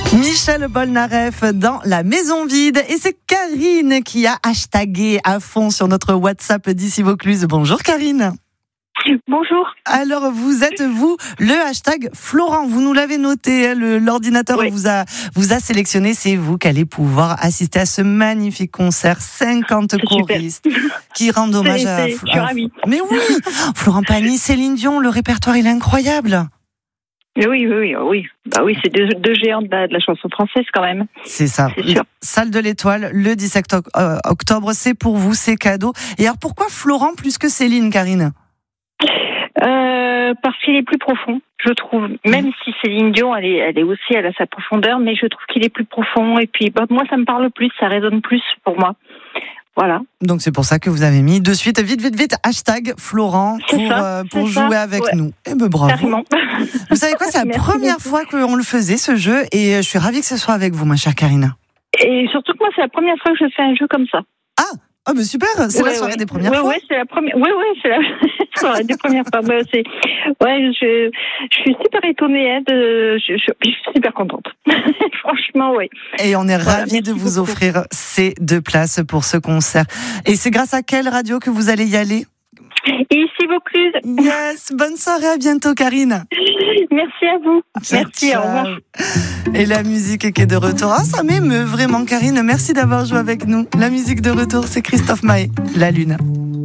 Michel Polnareff dans La Maison Vide. Et c'est Karine qui a hashtagué à fond sur notre WhatsApp d'ici Vaucluse. Bonjour Karine. Bonjour. Alors vous êtes le hashtag Florent. Vous nous l'avez noté, l'ordinateur vous a sélectionné. C'est vous qui allez pouvoir assister à ce magnifique concert. 50 choristes qui rendent hommage à... Je suis ravie. Mais oui, Florent Pagny, Céline Dion, le répertoire il est incroyable. Oui. Bah oui, c'est deux géants de la chanson française quand même. C'est ça. C'est sûr. Salle de l'Étoile, le 17 octobre, c'est pour vous, c'est cadeau. Et alors pourquoi Florent plus que Céline, Karine ? Parce qu'il est plus profond, je trouve. Même si Céline Dion, elle a sa profondeur, mais je trouve qu'il est plus profond. Et puis, moi, ça me parle plus, ça résonne plus pour moi. Voilà. Donc c'est pour ça que vous avez mis de suite, vite, hashtag Florent pour jouer avec nous. Eh ben bravo. Carrément. Vous savez quoi, c'est la première fois qu'on le faisait ce jeu et je suis ravie que ce soit avec vous, ma chère Karine. Et surtout que moi, c'est la première fois que je fais un jeu comme ça. Ah mais super, c'est la soirée des premières fois. Ouais, c'est la première. C'est la soirée des premières fois. Je suis super étonnée. Je suis super contente. Franchement, oui. Et on est ravis de vous offrir ces 2 places pour ce concert. Et c'est grâce à quelle radio que vous allez y aller ? Ici Vaucluse. Yes, bonne soirée, à bientôt Karine. Merci à vous. Merci, au revoir. Et la musique qui est de retour. Ça m'émeut vraiment Karine, merci d'avoir joué avec nous. La musique de retour, c'est Christophe Maé, La Lune.